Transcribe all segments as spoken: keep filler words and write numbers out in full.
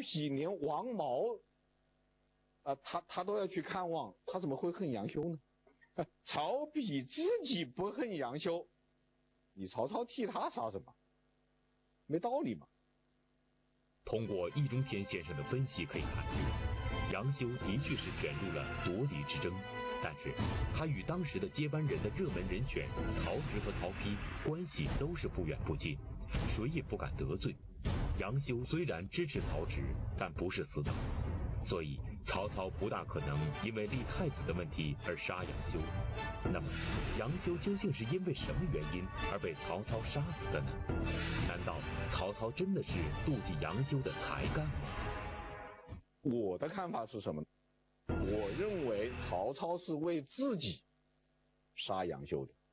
丕连王毛啊，他他都要去看望，他怎么会恨杨修呢？啊、曹丕自己不恨杨修，你曹操替他杀什么？没道理嘛。 通过易中天先生的分析可以看出，杨修的确是卷入了夺嫡之争，但是他与当时的接班人的热门人选曹植和曹丕关系都是不远不近，谁也不敢得罪。杨修虽然支持曹植，但不是死党，所以曹操不大可能因为立太子的问题而杀杨修。那么杨修究竟是因为什么原因而被曹操杀死的呢？难道曹操真的是妒忌杨修的才干吗？ 我的看法是什么？我认为曹操是为自己杀杨修的。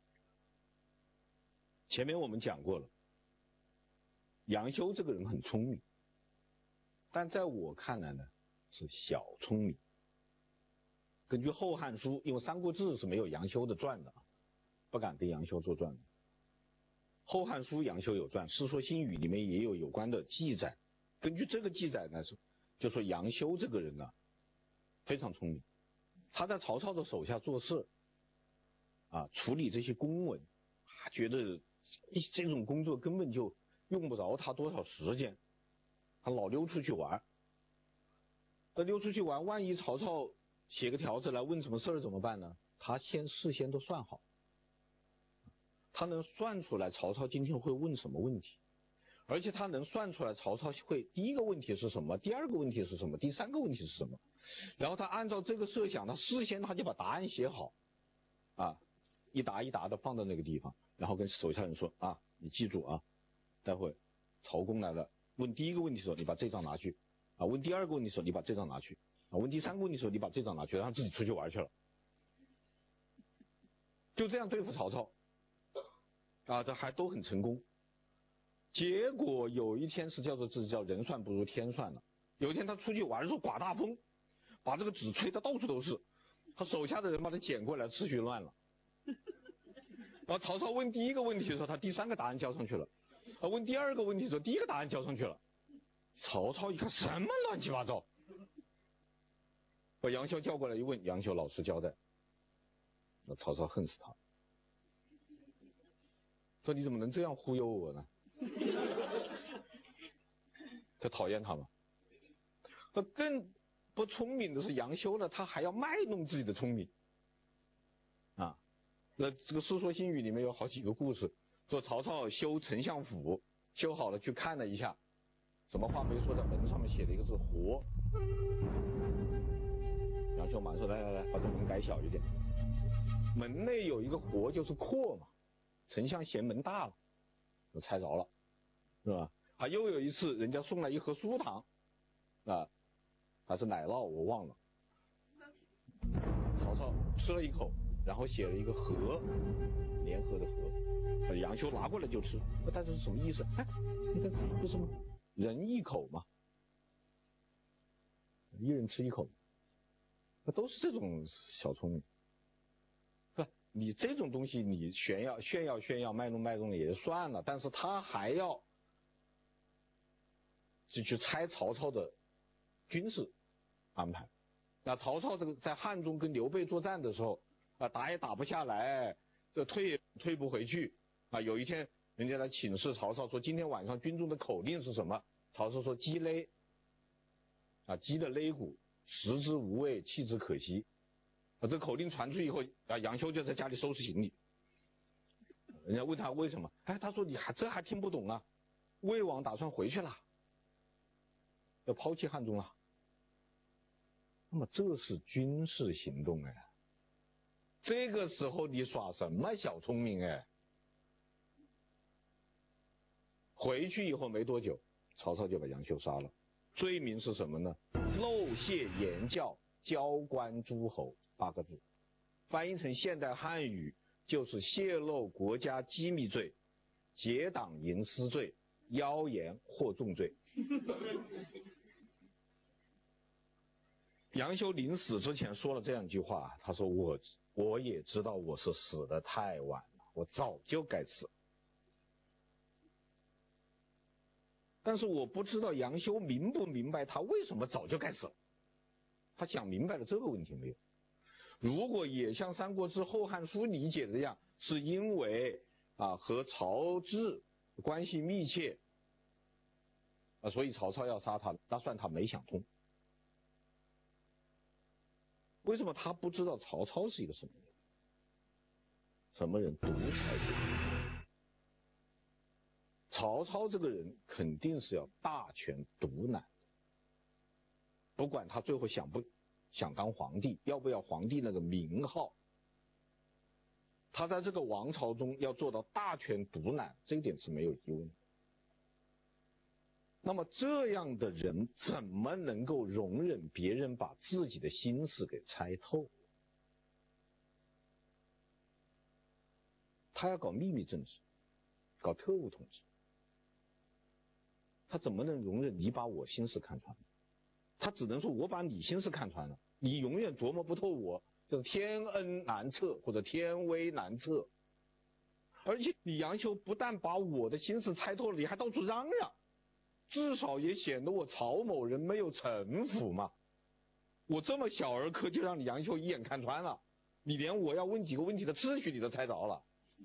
前面我们讲过了，杨修这个人很聪明，但在我看来呢是小聪明。根据《后汉书》，因为《三国志》是没有杨修的传的，不敢跟杨修做传的。《后汉书》杨修有传，《世说新语》里面也有有关的记载。根据这个记载呢，是就说杨修这个人啊非常聪明，他在曹操的手下做事啊，处理这些公文，啊，觉得这种工作根本就用不着他多少时间，他老溜出去玩。那溜出去玩，万一曹操写个条子来问什么事儿怎么办呢？他先事先都算好，他能算出来曹操今天会问什么问题，而且他能算出来曹操会第一个问题是什么，第二个问题是什么，第三个问题是什么，然后他按照这个设想，他事先他就把答案写好，啊，一答一答的放到那个地方，然后跟手下人说啊，你记住啊，待会曹公来了，问第一个问题的时候，你把这张拿去啊，问第二个问题的时候，你把这张拿去啊，问第三个问题的时候，你把这张拿去，然后自己出去玩去了，就这样对付曹操啊，这还都很成功。结果有一天是叫做这叫人算不如天算了。有一天他出去玩的时候刮大风，把这个纸吹得到处都是，他手下的人把他捡过来，秩序乱了。然后曹操问第一个问题的时候，他第三个答案交上去了；他问第二个问题的时候，第一个答案交上去了。曹操一看什么乱七八糟，把杨修叫过来一问，杨修老实交代，那曹操恨死他，说你怎么能这样忽悠我呢？他讨厌他嘛。那更不聪明的是杨修呢，他还要卖弄自己的聪明啊。那这个《世说新语》里面有好几个故事，说曹操修丞相府，修好了去看了一下，什么话没说，在门上面写了一个字活。杨修马上说来来来，把这门改小一点，门内有一个活就是阔嘛，丞相嫌门大了，我猜着了，是吧？啊，又有一次人家送来一盒酥糖啊，还是奶酪我忘了，曹操吃了一口，然后写了一个和，联合的和，杨修拿过来就吃，但是是什么意思？哎，你看不是吗？人一口嘛，一人吃一口，那都是这种小聪明。不，你这种东西你炫耀炫耀炫耀卖弄卖弄也就算了，但是他还要就去猜曹操的军事安排。那曹操这个在汉中跟刘备作战的时候啊，打也打不下来，这退也退不回去啊。有一天人家来请示曹操说，今天晚上军中的口令是什么？曹操说鸡肋啊，鸡的肋骨，食之无味，弃之可惜。啊，这口令传出以后啊，杨修就在家里收拾行李。人家问他为什么？哎，他说你还这还听不懂啊？魏王打算回去了，要抛弃汉中了。那么这是军事行动哎，这个时候你耍什么小聪明哎？回去以后没多久，曹操就把杨修杀了，罪名是什么呢？漏泄言教，交官诸侯，八个字，翻译成现代汉语就是泄露国家机密罪、结党营私罪、妖言惑众罪。杨修临死之前说了这样一句话，他说我我也知道我是死得太晚了，我早就该死。 但是我不知道杨修明不明白他为什么早就该死了，他想明白了这个问题没有？如果也像《三国志》《后汉书》理解的这样，是因为啊和曹植关系密切啊，所以曹操要杀他，那算他没想通。为什么他不知道曹操是一个什么人？什么人？独裁者。曹操这个人肯定是要大权独揽，不管他最后想不想当皇帝，要不要皇帝那个名号，他在这个王朝中要做到大权独揽，这一点是没有疑问的。那么这样的人怎么能够容忍别人把自己的心思给猜透？他要搞秘密政治，搞特务统治，他怎么能容忍你把我心思看穿？他只能说我把你心思看穿了，你永远琢磨不透我，就是天恩难测或者天威难测。而且你杨修不但把我的心思猜透了，你还到处嚷嚷，至少也显得我曹某人没有城府嘛。我这么小儿科就让你杨修一眼看穿了，你连我要问几个问题的秩序你都猜着了，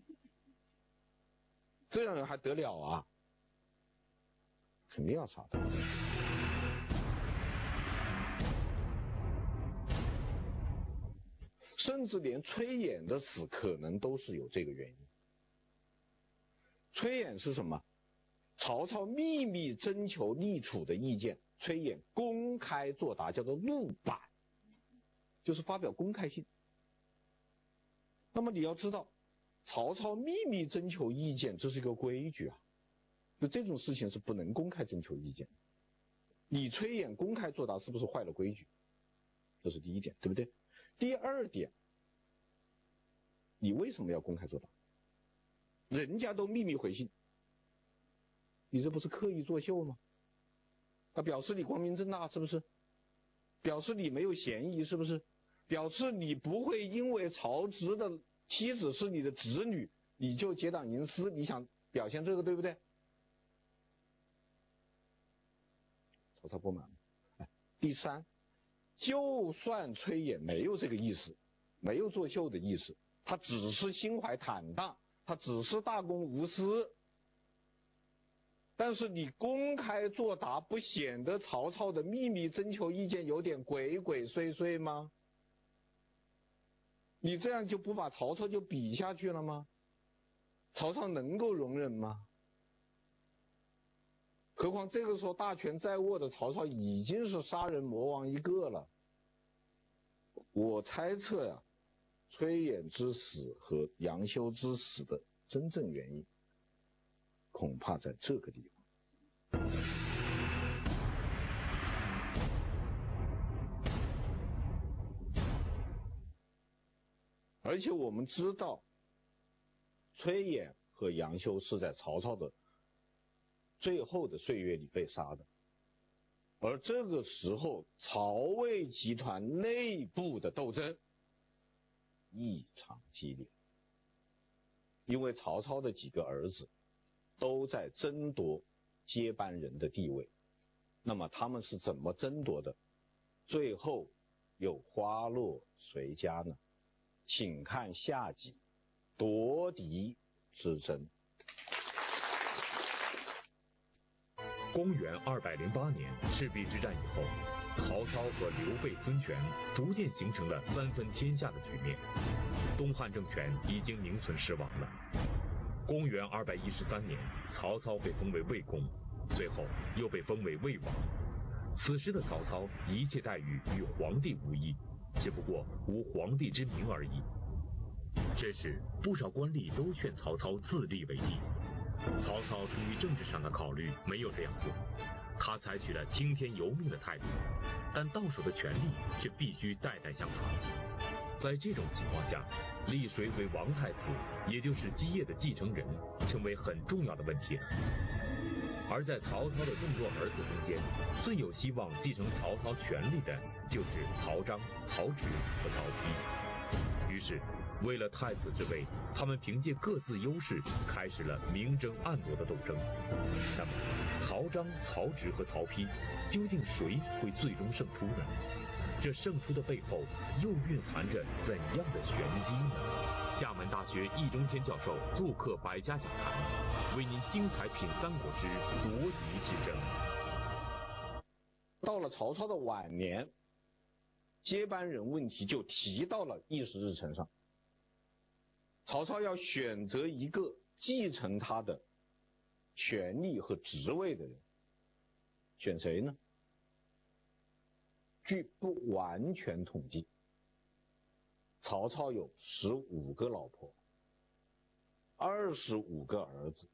这样人还得了啊？肯定要杀他。甚至连崔琰的死可能都是有这个原因。崔琰是什么？曹操秘密征求立储的意见，崔琰公开作答，叫做录版，就是发表公开信。那么你要知道，曹操秘密征求意见，这是一个规矩啊，就这种事情是不能公开征求意见。你崔琰公开作答是不是坏了规矩？这是第一点，对不对？第二点，你为什么要公开作答？人家都秘密回信，你这不是刻意作秀吗？那表示你光明正大，是不是？表示你没有嫌疑，是不是？表示你不会因为曹植的妻子是你的侄女，你就结党营私，你想表现这个，对不对？曹操不满。哎，第三，就算崔琰没有这个意思，没有作秀的意思，他只是心怀坦荡，他只是大公无私，但是你公开作答，不显得曹操的秘密征求意见有点鬼鬼祟祟吗？你这样就不把曹操就比下去了吗？曹操能够容忍吗？何况这个时候大权在握的曹操已经是杀人魔王一个了。我猜测呀、啊，崔琰之死和杨修之死的真正原因，恐怕在这个地方。而且我们知道，崔琰和杨修是在曹操的最后的岁月里被杀的，而这个时候曹魏集团内部的斗争异常激烈，因为曹操的几个儿子都在争夺接班人的地位，那么他们是怎么争夺的？最后又花落谁家呢？请看下集夺嫡之争。 公元二百零八年赤壁之战以后，曹操和刘备、孙权逐渐形成了三分天下的局面，东汉政权已经名存实亡了。公元二百一十三年，曹操被封为魏公，随后又被封为魏王。此时的曹操一切待遇与皇帝无异，只不过无皇帝之名而已。这时，不少官吏都劝曹操自立为帝。曹操出于政治上的考虑，没有这样做，他采取了听天由命的态度，但到手的权力却必须代代相传。在这种情况下，立谁为王太子，也就是基业的继承人，成为很重要的问题了。而在曹操的众多儿子中间，最有希望继承曹操权力的，就是曹彰、曹植和曹丕。 于是，为了太子之位，他们凭借各自优势，开始了明争暗夺的斗争。那么，曹彰、曹植和曹丕，究竟谁会最终胜出呢？这胜出的背后，又蕴含着怎样的玄机呢？厦门大学易中天教授做客百家讲坛，为您精彩品三国之夺嫡之争。 到了曹操的晚年，接班人问题就提到了议事日程上。曹操要选择一个继承他的权力和职位的人，选谁呢？据不完全统计，曹操有十五个老婆，二十五个儿子，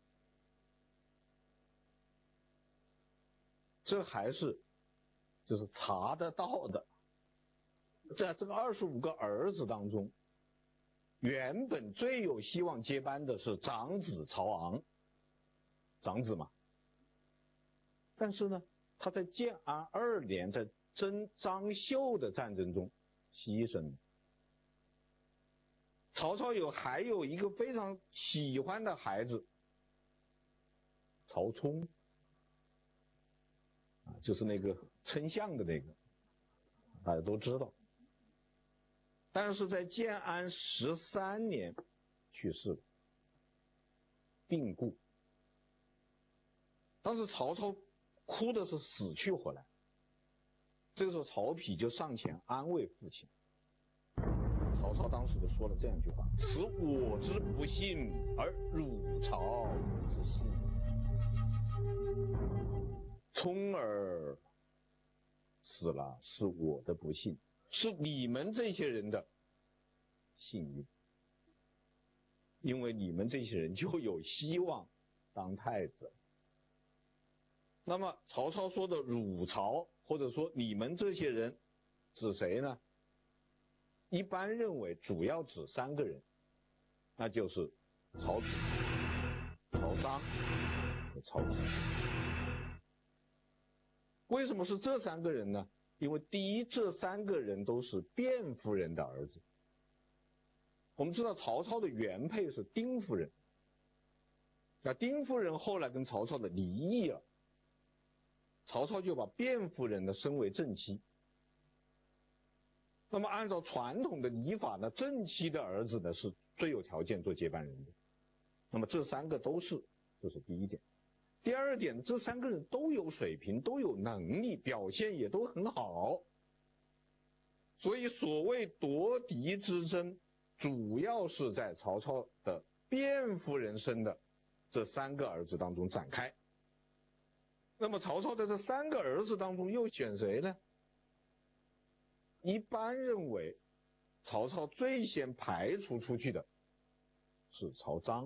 这还是就是查得到的。在这个二十五个儿子当中，原本最有希望接班的是长子曹昂，长子嘛。但是呢，他在建安二年在征张绣的战争中牺牲了。曹操有还有一个非常喜欢的孩子曹冲，啊，就是那个称象的那个，大家都知道。但是在建安十三年去世了，病故。当时曹操哭的是死去活来，这个时候曹丕就上前安慰父亲。曹操当时就说了这样一句话：此我之不幸，而汝曹之幸。冲儿死了是我的不幸，是你们这些人的幸运，因为你们这些人就有希望当太子。那么曹操说的汝曹，或者说你们这些人，指谁呢？一般认为主要指三个人，那就是曹丕、曹彰和曹植。为什么是这三个人呢？因为第一，这三个人都是卞夫人的儿子。我们知道曹操的原配是丁夫人，那丁夫人后来跟曹操的离异了，曹操就把卞夫人呢升为正妻。那么按照传统的礼法呢，正妻的儿子呢是最有条件做接班人的。那么这三个都是，这是第一点。第二点，这三个人都有水平，都有能力，表现也都很好。所以所谓夺嫡之争，主要是在曹操的卞夫人生的这三个儿子当中展开。那么曹操在这三个儿子当中又选谁呢？一般认为曹操最先排除出去的是曹彰。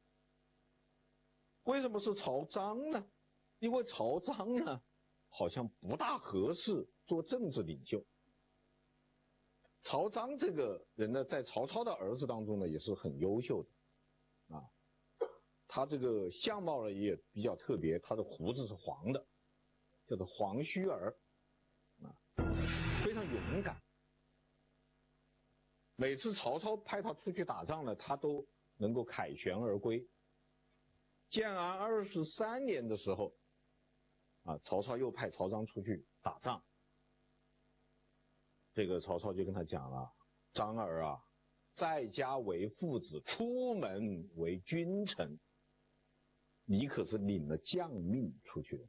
为什么是曹彰呢？因为曹彰呢好像不大合适做政治领袖。曹彰这个人呢，在曹操的儿子当中呢也是很优秀的啊，他这个相貌呢也比较特别，他的胡子是黄的，叫做黄须儿啊，非常勇敢。每次曹操派他出去打仗呢，他都能够凯旋而归。建安二十三年的时候，啊，曹操又派曹彰出去打仗。这个曹操就跟他讲了：“彰儿啊，在家为父子，出门为君臣，你可是领了将命出去的。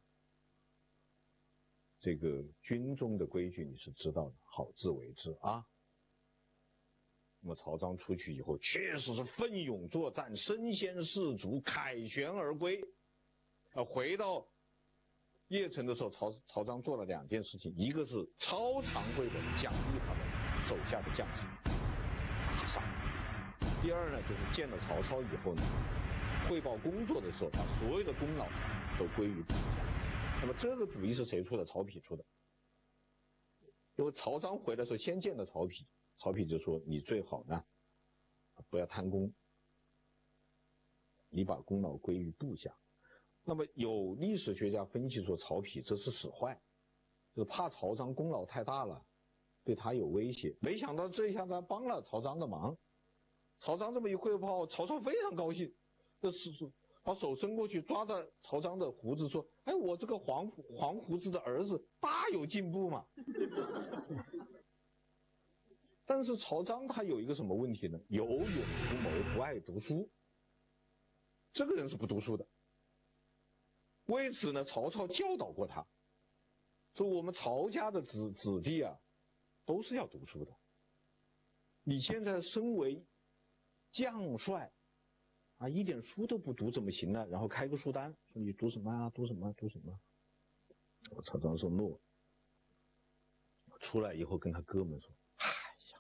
这个军中的规矩你是知道的，好自为之啊。”那么曹彰出去以后，确实是奋勇作战，身先士卒，凯旋而归。啊，回到邺城的时候，曹曹彰做了两件事情，一个是超常规的奖励他的手下的将士，大赏；第二呢，就是见了曹操以后呢，汇报工作的时候，把所有的功劳都归于部下。那么这个主意是谁出的？曹丕出的。因为曹彰回来的时候先见了曹丕，曹丕就说：“你最好呢，不要贪功，你把功劳归于部下。”那么有历史学家分析说，曹丕这是使坏，就是怕曹彰功劳太大了， 对他有威胁。没想到这一下他帮了曹彰的忙，曹彰这么一会炮，曹操非常高兴，这是是把手伸过去抓着曹彰的胡子说：“哎，我这个黄黄胡子的儿子大有进步嘛。”但是曹彰他有一个什么问题呢？有勇无谋，不爱读书。这个人是不读书的。为此呢，曹操教导过他，说我们曹家的子子弟啊，都是要读书的。你现在身为将帅啊，一点书都不读怎么行呢？然后开个书单，说你读什么啊？读什么、啊？读什么、啊？曹彰说诺。出来以后跟他哥们说：“哎呀，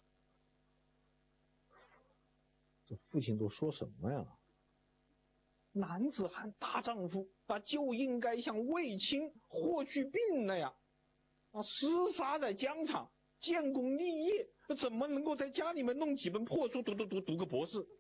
这父亲都说什么呀？男子汉大丈夫啊，就应该像卫青、霍去病那样啊，厮杀在疆场，建功立业，怎么能够在家里面弄几本破书读读读读个博士？”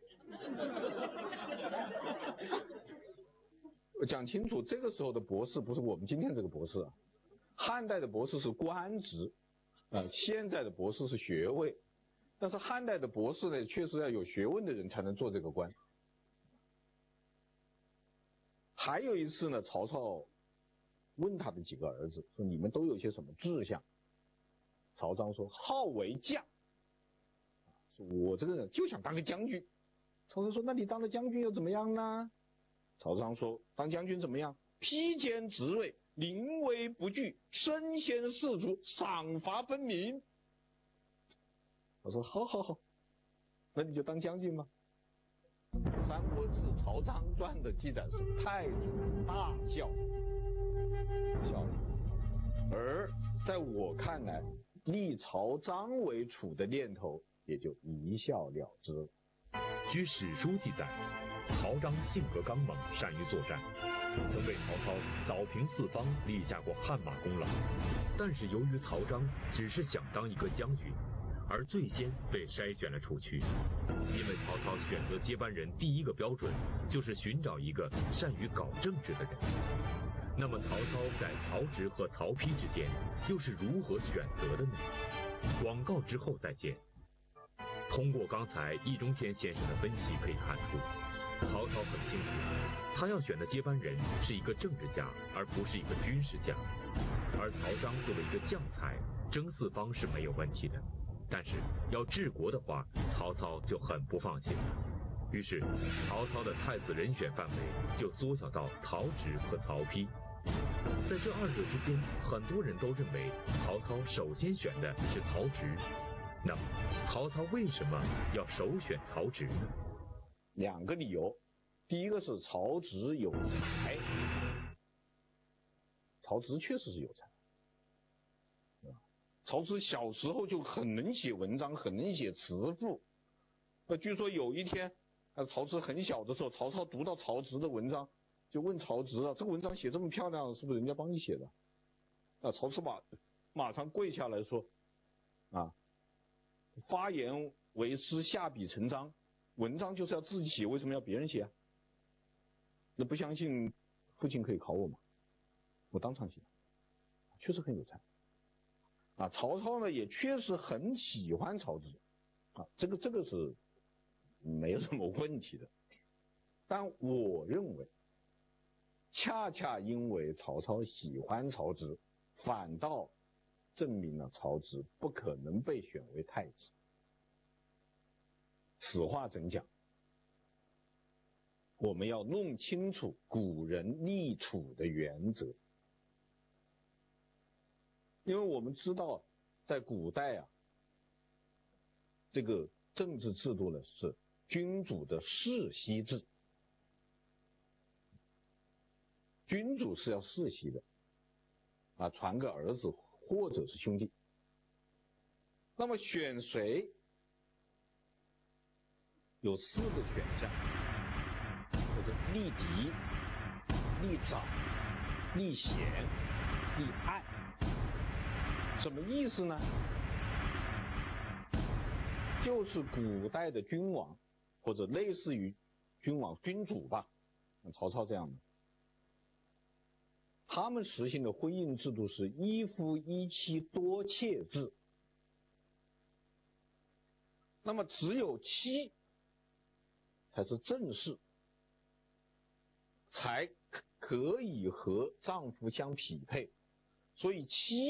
讲清楚，这个时候的博士不是我们今天这个博士啊，汉代的博士是官职，啊，现在的博士是学位，但是汉代的博士呢，确实要有学问的人才能做这个官。还有一次呢，曹操问他的几个儿子说：“你们都有些什么志向？”曹彰说：“好为将。”说我这个人就想当个将军。曹操说：“那你当了将军又怎么样呢？”曹彰说：“当将军怎么样？披坚执锐，临危不惧，身先士卒，赏罚分明。”我说：“好好好，那你就当将军吧。”《三国志·曹彰传》的记载是太祖大笑，笑了。而在我看来，立曹彰为储的念头也就一笑了之了。 据史书记载，曹彰性格刚猛，善于作战，曾为曹操扫平四方立下过汗马功劳。但是由于曹彰只是想当一个将军，而最先被筛选了出去，因为曹操选择接班人第一个标准就是寻找一个善于搞政治的人。那么曹操在曹植和曹丕之间又是如何选择的呢？广告之后再见。通过刚才易中天先生的分析可以看出，曹操很清楚，他要选的接班人是一个政治家，而不是一个军事家。而曹彰作为一个将才，征四方是没有问题的，但是要治国的话，曹操就很不放心了。于是曹操的太子人选范围就缩小到曹植和曹丕。在这二者之间，很多人都认为曹操首先选的是曹植。那么曹操为什么要首选曹植呢？ 两个理由。第一个是曹植有才，曹植确实是有才。曹植小时候就很能写文章，很能写词赋。那据说有一天，曹植很小的时候，曹操读到曹植的文章，就问曹植啊：“这个文章写这么漂亮，是不是人家帮你写的？”啊，曹植马马上跪下来说：“啊，发言为诗，下笔成章，文章就是要自己写，为什么要别人写啊？那不相信父亲可以考我吗？我当场写，确实很有才。”啊，曹操呢也确实很喜欢曹植，啊，这个这个是没有什么问题的。但我认为，恰恰因为曹操喜欢曹植，反倒证明了曹植不可能被选为太子。此话怎讲？我们要弄清楚古人立储的原则。因为我们知道，在古代啊，这个政治制度呢是君主的世袭制，君主是要世袭的，啊，传给儿子或者是兄弟。那么选谁有四个选项，叫做立嫡、立长、立贤、立爱。什么意思呢？就是古代的君王，或者类似于君王、君主吧，像曹操这样的，他们实行的婚姻制度是一夫一妻多妾制。 那么只有妻才是正室，才可以和丈夫相匹配，所以妻